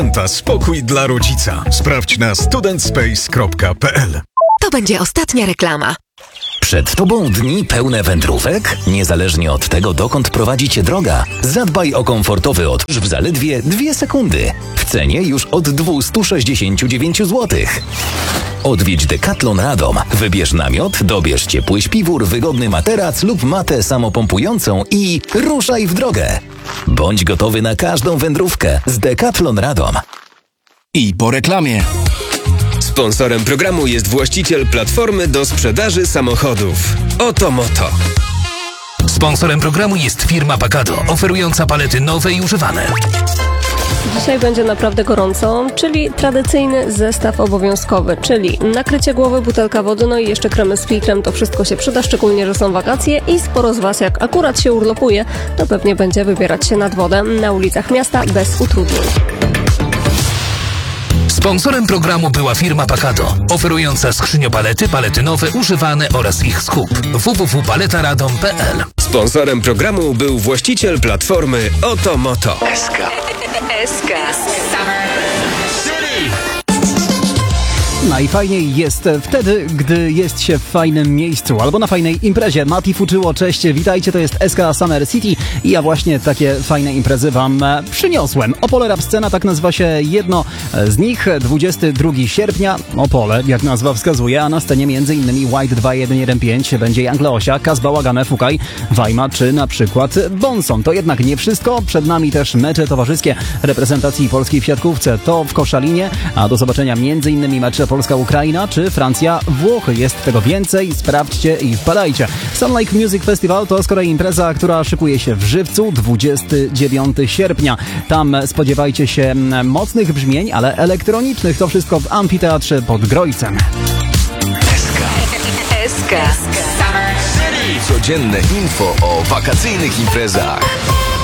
Spokój dla rodzica. Sprawdź na studentspace.pl. To będzie ostatnia reklama. Przed Tobą dni pełne wędrówek? Niezależnie od tego, dokąd prowadzi Cię droga, zadbaj o komfortowy odkurzacz w zaledwie 2 sekundy. W cenie już od 269 zł. Odwiedź Decathlon Radom. Wybierz namiot, dobierz ciepły śpiwór, wygodny materac lub matę samopompującą i ruszaj w drogę. Bądź gotowy na każdą wędrówkę z Decathlon Radom. I po reklamie. Sponsorem programu jest właściciel platformy do sprzedaży samochodów Otomoto. Sponsorem programu jest firma Pagado, oferująca palety nowe i używane. Dzisiaj będzie naprawdę gorąco, czyli tradycyjny zestaw obowiązkowy, czyli nakrycie głowy, butelka wody, no i jeszcze kremy z filtrem. To wszystko się przyda, szczególnie, że są wakacje i sporo z Was, jak akurat się urlopuje, to pewnie będzie wybierać się nad wodę na ulicach miasta bez utrudnień. Sponsorem programu była firma Pagado, oferująca skrzyniopalety, palety nowe, używane oraz ich skup. www.paletaradom.pl. Sponsorem programu był właściciel platformy Otomoto. SK. Najfajniej jest wtedy, gdy jest się w fajnym miejscu albo na fajnej imprezie. Mati Fuczyło, cześć, witajcie, to jest SK Summer City i ja właśnie takie fajne imprezy Wam przyniosłem. Opole Rap Scena, tak nazywa się jedno z nich, 22 sierpnia, Opole, jak nazwa wskazuje, a na scenie m.in. White 2115 będzie Young Leosia, Kaz Bałagane, Fukaj, Wajma czy na przykład Bonson. To jednak nie wszystko, przed nami też mecze towarzyskie reprezentacji polskiej w siatkówce, to w Koszalinie, a do zobaczenia m.in. mecze Polska-Ukraina czy Francja-Włochy. Jest tego więcej, sprawdźcie i wpadajcie. Sun Lake Music Festival to z kolei impreza, która szykuje się w Żywcu 29 sierpnia. Tam spodziewajcie się mocnych brzmień, ale elektronicznych. To wszystko w Amfiteatrze pod Grojcem. SK. Codzienne info o wakacyjnych imprezach.